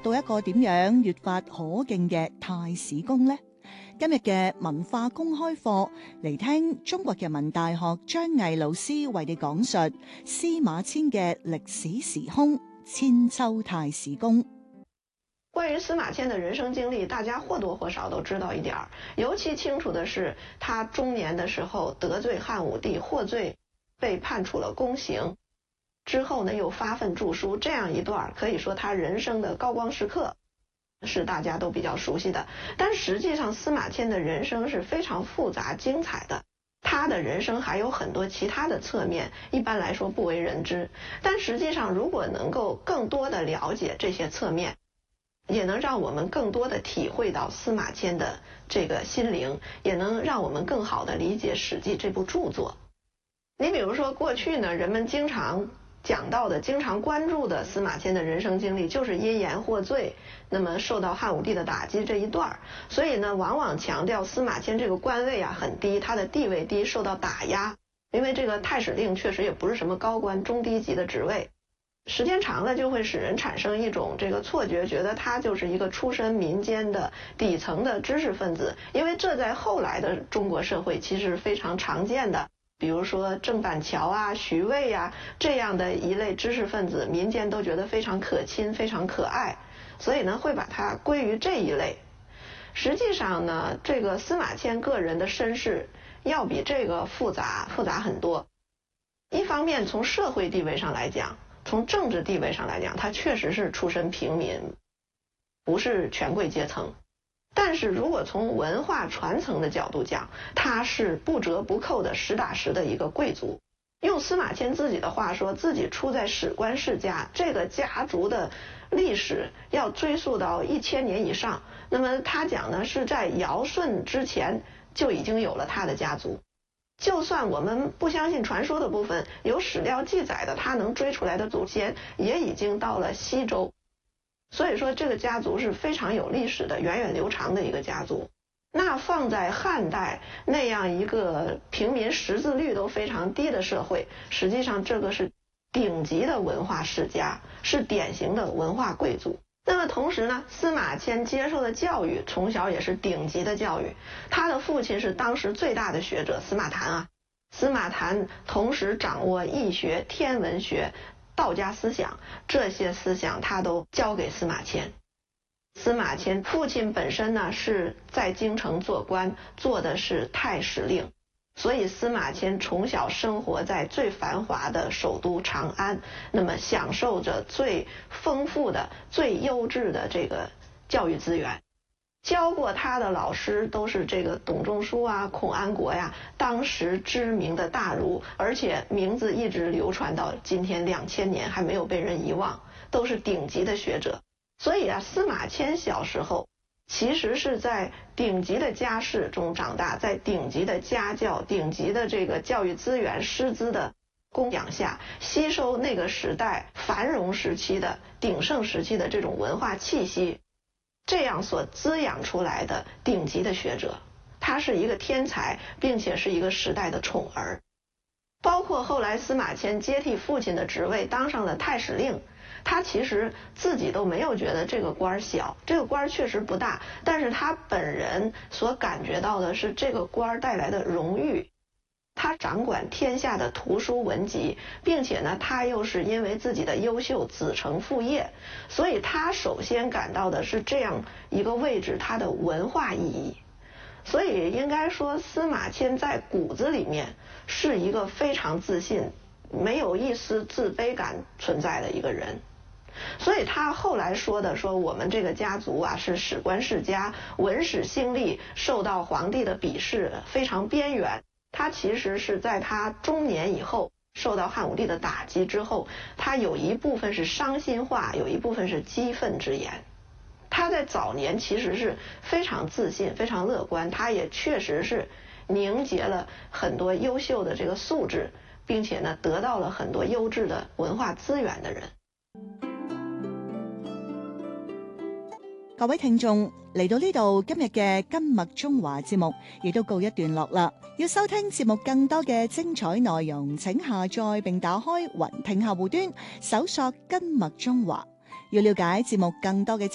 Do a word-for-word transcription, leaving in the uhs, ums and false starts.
到一個點樣越發可敬嘅太史公呢？今日嘅文化公開課嚟聽中國人民大學張毅老師為你講述司馬遷嘅歷史時空千秋太史公。 關於司馬遷的人生經歷，大家或多或少都知道一點兒。尤其清楚的是，他中年的時候得罪漢武帝，獲罪，被判處了宮刑。之後呢，又發奮著書，這樣一段可以說他人生的高光時刻，是大家都比較熟悉的。但實際上，司馬遷的人生是非常複雜精彩的。他的人生還有很多其他的側面，一般來說不為人知。但實際上，如果能夠更多的了解這些側面，也能讓我們更多的體會到司馬遷的這個心靈，也能讓我們更好的理解《史記》這部著作。你比如說，過去呢，人們經常講到的、經常關注的司馬遷的人生經歷，就是因言獲罪，那麼受到漢武帝的打擊這一段。所以呢，往往強調司馬遷這個官位啊很低，他的地位低，受到打壓。因為這個太史令確實也不是什麼高官，中低級的職位。時間長了就會使人產生一種這個錯覺，覺得他就是一個出身民間的底層的知識分子，因為這在後來的中國社會其實是非常常見的。比如說鄭板橋啊、徐渭啊這樣的一類知識分子，民間都覺得非常可親、非常可愛，所以呢會把它歸於這一類。實際上呢，這個司馬遷個人的身世要比這個複雜複雜很多。一方面從社會地位上來講，從政治地位上來講，他確實是出身平民，不是權貴階層。但是如果從文化傳承的角度講，他是不折不扣的實打實的一個貴族。用司馬遷自己的話說，自己出在史官世家，這個家族的歷史要追溯到一千年以上。那麼他講呢，是在堯舜之前就已經有了他的家族。就算我們不相信傳說的部分，有史料記載的他能追出來的祖先也已經到了西周。所以說這個家族是非常有歷史的、源遠流長的一個家族。那放在漢代那樣一個平民識字率都非常低的社會，實際上這個是頂級的文化世家，是典型的文化貴族。那麼同時呢，司馬遷接受的教育從小也是頂級的教育。他的父親是當時最大的學者司馬談啊，司馬談同時掌握易學、天文學、道家思想，這些思想他都教給司馬遷。司馬遷父親本身呢是在京城做官，做的是太史令。所以司馬遷從小生活在最繁華的首都長安，那麼享受着最豐富的、最優質的這個教育資源。教過他的老師都是這個董仲舒啊、孔安國呀，當時知名的大儒，而且名字一直流傳到今天兩千年還沒有被人遺忘，都是頂級的學者。所以啊，司馬遷小時候其實是在頂級的家世中長大，在頂級的家教、頂級的這個教育資源、師資的供養下，吸收那個時代繁榮時期的、鼎盛時期的這種文化氣息，這樣所滋養出來的頂級的學者。他是一個天才，並且是一個時代的寵兒。包括後來司馬遷接替父親的職位，當上了太史令。他其實自己都沒有覺得這個官小，這個官確實不大，但是他本人所感覺到的是這個官帶來的榮譽。他掌管天下的圖書文集，並且呢，他又是因為自己的優秀子承父業，所以他首先感到的是這樣一個位置，他的文化意義。所以應該說，司馬遷在骨子裡面是一個非常自信，沒有一絲自卑感存在的一個人。所以他後來說的說我們這個家族啊是史官世家，文史興利，受到皇帝的鄙視，非常邊緣。他其實是在他中年以後受到漢武帝的打擊之後，他有一部分是傷心話，有一部分是激憤之言。他在早年其實是非常自信、非常樂觀，他也確實是凝結了很多優秀的這個素質，並且呢得到了很多優質的文化資源的人。 各位聽眾，嚟到呢度，今日嘅今麥中華節目亦都告一段落啦。要收聽節目更多嘅精彩內容，請下載並打開雲聽客戶端，搜索今麥中華。要了解節目更多嘅